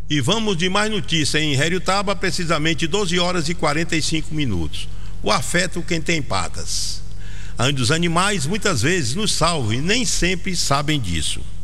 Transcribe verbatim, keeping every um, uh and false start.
E vamos de mais notícia em Heriotaba, precisamente doze horas e quarenta e cinco minutos. O afeto quem tem patas. Os animais muitas vezes nos salvam e nem sempre sabem disso.